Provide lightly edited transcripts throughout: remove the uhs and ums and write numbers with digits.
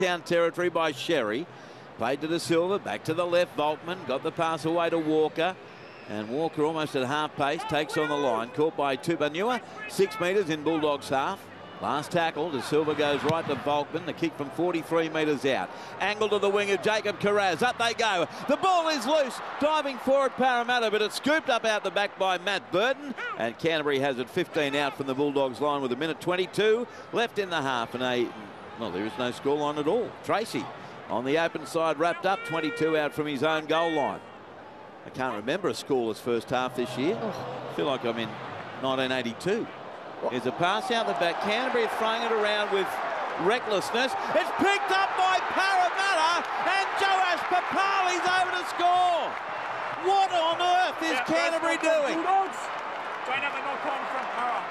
Down territory by Sherry. Played to De Silva, back to the left. Volkman got the pass away to Walker. And Walker almost at half pace takes on the line. Caught by Tupanua. 6 metres in Bulldogs half. Last tackle, De Silva goes right to Volkman. The kick from 43 metres out. Angle to the wing of Jacob Carraz. Up they go. The ball is loose. Diving forward Parramatta, but it's scooped up out the back by Matt Burton. And Canterbury has it 15 out from the Bulldogs line with 1:22 left in the half. And well, there is no scoreline at all. Tracy on the open side wrapped up. 22 out from his own goal line. I can't remember a scoreless first half this year. I feel like I'm in 1982. There's a pass out the back. Canterbury throwing it around with recklessness. It's picked up by Parramatta, and Joash Papali's over to score. What on earth is Canterbury doing? Don't have a knock-on from Para.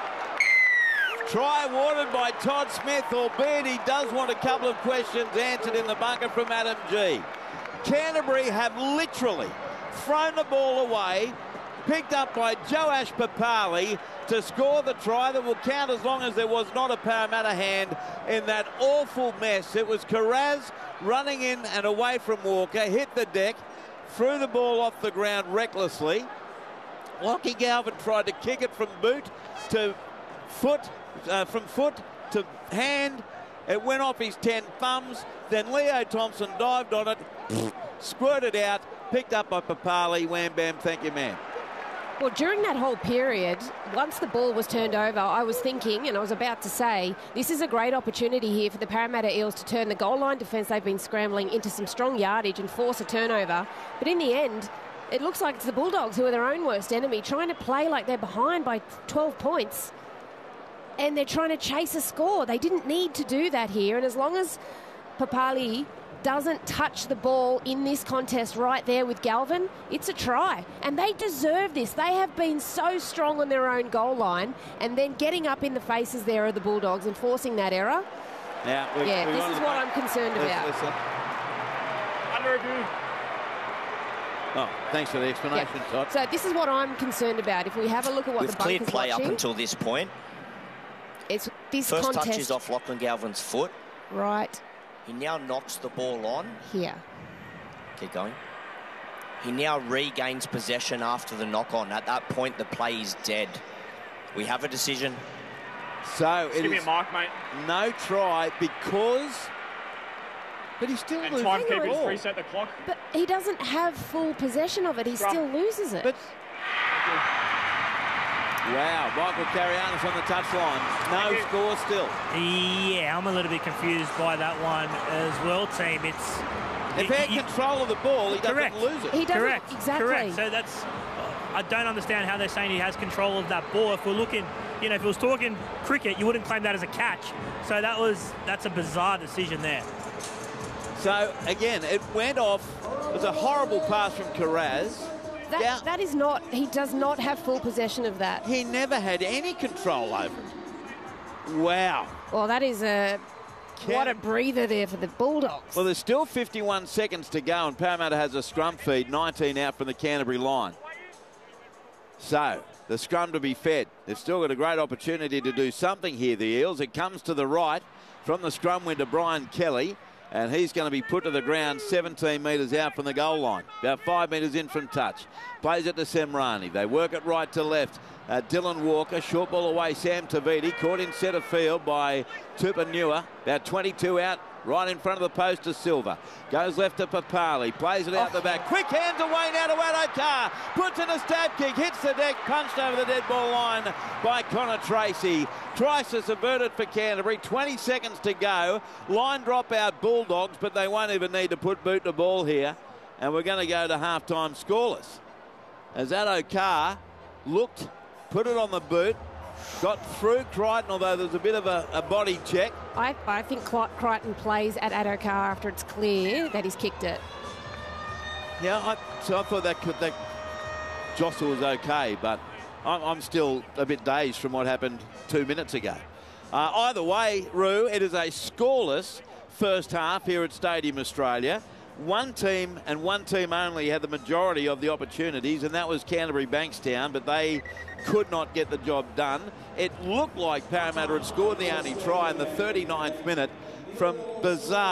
Try awarded by Todd Smith, albeit he does want a couple of questions answered in the bunker from Adam G. Canterbury have literally thrown the ball away, picked up by Joash Papali to score the try that will count as long as there was not a Parramatta hand in that awful mess. It was Carraz running in and away from Walker, hit the deck, threw the ball off the ground recklessly. Lockie Galvin tried to kick it from boot to foot, from foot to hand. It went off his 10 thumbs. Then Leo Thompson dived on it, squirted out, picked up by Papali. Wham, bam, thank you, ma'am. Well, during that whole period, once the ball was turned over, I was thinking, and I was about to say, this is a great opportunity here for the Parramatta Eels to turn the goal line defence they've been scrambling into some strong yardage and force a turnover. But in the end, it looks like it's the Bulldogs who are their own worst enemy, trying to play like they're behind by 12 points. And they're trying to chase a score. They didn't need to do that here. And as long as Papali doesn't touch the ball in this contest right there with Galvin, it's a try. And they deserve this. They have been so strong on their own goal line, and then getting up in the faces there of the Bulldogs and forcing that error. Yeah, this is what I'm concerned about. Under review. Oh, thanks for the explanation, Todd. So this is what I'm concerned about. If we have a look at what the bunker's cleared play watching, up until this point. It's this First contest. touch is off Lachlan Galvin's foot. Right. He now knocks the ball on. Here. Keep going. He now regains possession after the knock-on. At that point, the play is dead. We have a decision. So Give me a mark, mate. No try because... But he still loses the ball. Reset the clock. But he doesn't have full possession of it. He still loses it. But... Wow, Michael Carianis on the touchline. No score still. Yeah, I'm a little bit confused by that one as well, team. If he had control of the ball, he doesn't lose it. He doesn't, correct, exactly. Correct. So that's... I don't understand how they're saying he has control of that ball. If we're looking, you know, if it was talking cricket, you wouldn't claim that as a catch. So that's a bizarre decision there. So, again, it went off. It was a horrible pass from Carraz. That is not... He does not have full possession of that. He never had any control over it. Wow. Well, that is what a breather there for the Bulldogs. Well, there's still 51 seconds to go, and Parramatta has a scrum feed, 19 out from the Canterbury line. So, the scrum to be fed. They've still got a great opportunity to do something here, the Eels. It comes to the right from the scrum win to Brian Kelly. And he's going to be put to the ground 17 metres out from the goal line. About 5 metres in from touch. Plays it to Semrani. They work it right to left. Dylan Walker, short ball away. Sam Taviti caught in centre field by Tupanua. About 22 out, right in front of the post to Silva. Goes left to Papali. Plays it out the back. Quick hands away now to Addo-Carr. Puts in a stab kick. Hits the deck. Punched over the dead ball line by Connor Tracy. Crisis averted for Canterbury. 20 seconds to go. Line drop out Bulldogs, but they won't even need to put boot to ball here. And we're going to go to half-time scoreless. As Addo-Carr looked, put it on the boot, got through Crichton, although there's a bit of a body check. I think Crichton plays at Addo-Carr after it's clear that he's kicked it. Yeah, so I thought that jostle was okay, but I'm still a bit dazed from what happened 2 minutes ago. Either way, Roo, it is a scoreless first half here at Stadium Australia. One team and one team only had the majority of the opportunities, and that was Canterbury Bankstown, but they could not get the job done. It looked like Parramatta had scored the only try in the 39th minute from Bizarre.